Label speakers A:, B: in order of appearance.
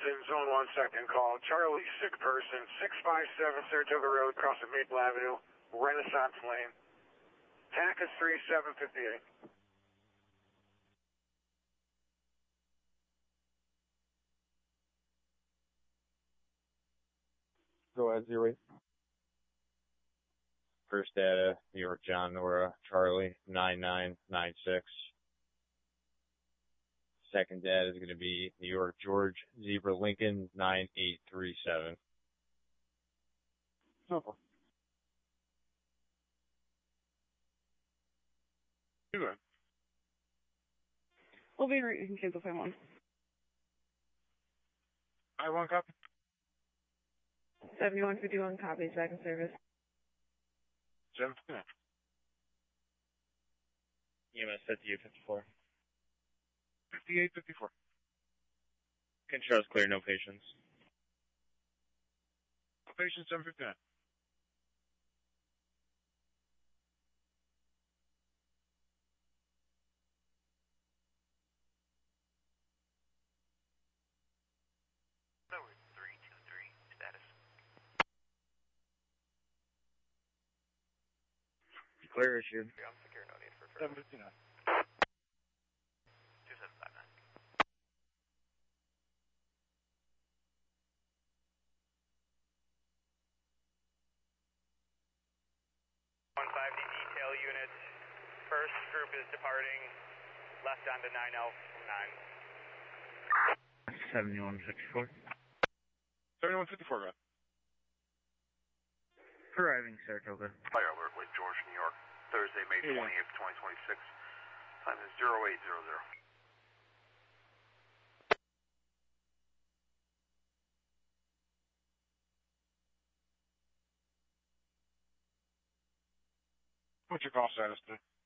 A: Hamilton, Zone 1, second call. Charlie, sick person, 657 Saratoga Road, crossing Maple Avenue, Renaissance Lane. TAC is 3758.
B: Go ahead, 08.
C: First data, New York John Nora Charlie 9996. Second data is going to be New York George Zebra Lincoln 9837.
B: Simple.
A: Do it.
D: We'll be in cancel time 1.
A: I-1 copy.
D: 7151 copies, back in service.
A: 759.
C: EMS 5854.
A: 5854.
C: Controls clear, no patients.
A: Patient 759.
E: Forward 323, status.
C: Clear issued.
E: I'm secure, no need for further.
A: 759.
E: 2759. The detail unit. First group is departing left onto 9L9.
C: 7154.
A: 7154, man.
C: Arriving Saratoga.
E: Fire alert, Lake George, New York. Thursday, May 28th, 2026. Time is 0800.
A: What's your call status today?